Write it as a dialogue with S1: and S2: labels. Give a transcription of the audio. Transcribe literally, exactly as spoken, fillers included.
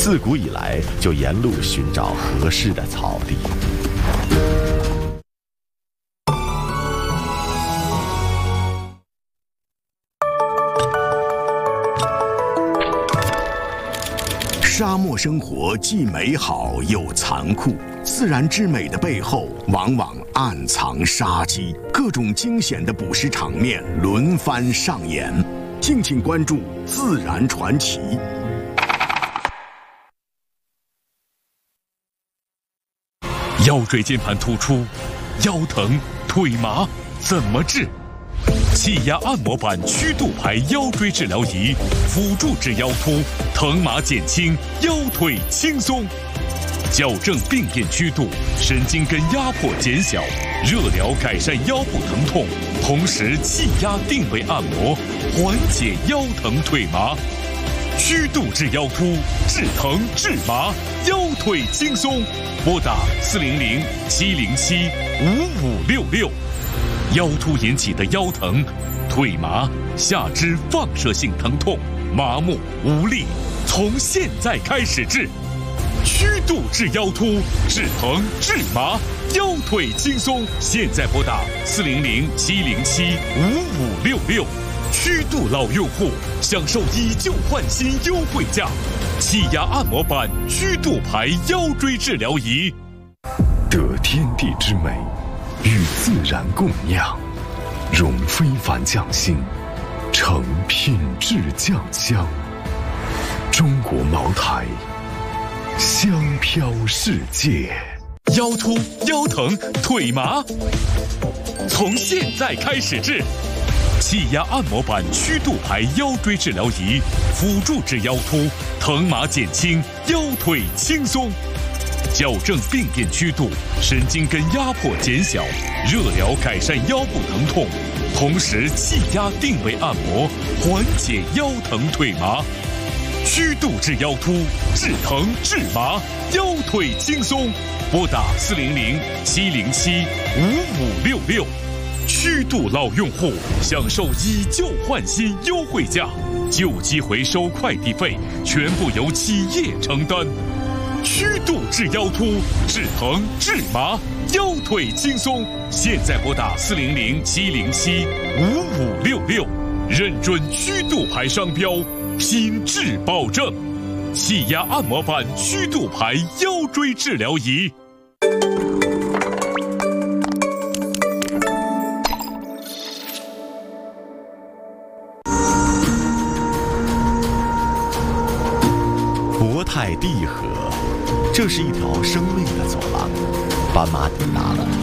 S1: 自古以来就沿路寻找合适的草地。
S2: 沙漠生活既美好又残酷，自然之美的背后往往暗藏杀机，各种惊险的捕食场面轮番上演。敬请关注《自然传奇》。
S3: 腰椎间盘突出、腰疼、腿麻怎么治？气压按摩板曲度排腰椎治疗仪，辅助治腰突，疼麻减轻，腰腿轻松。矫正病变曲度，神经根压迫减小，热疗改善腰部疼痛，同时气压定位按摩，缓解腰疼腿麻。曲度治腰突，治疼治麻，腰腿轻松。拨打四零零七零七五五六六。腰突引起的腰疼、腿麻、下肢放射性疼痛、麻木无力，从现在开始治。曲度治腰突，治疼治麻，腰腿轻松。现在拨打四零零七零七五五六六。曲度老用户享受以旧换新优惠价，气压按摩板曲度排腰椎治疗仪。
S4: 得天地之美，与自然共酿，融非凡匠心，成品质酱香。中国茅台，香飘世界。
S3: 腰突、腰疼、腿麻，从现在开始治。气压按摩板曲度排腰椎治疗仪，辅助治腰突，疼麻减轻，腰腿轻松。矫正病变曲度，神经根压迫减小，热疗改善腰部疼痛，同时气压定位按摩，缓解腰疼腿麻。曲度治腰突，治疼治麻，腰腿轻松。拨打四零零七零七五五六六。曲度老用户享受以旧换新优惠价，旧机回收快递费全部由企业承担。曲度治腰突，治疼治麻，腰腿轻松。现在拨打四零零七零七五五六六，认准曲度牌商标，品质保证。气压按摩板曲度牌腰椎治疗仪。
S1: 博泰地河，这是一条生命的走廊。斑马抵达了，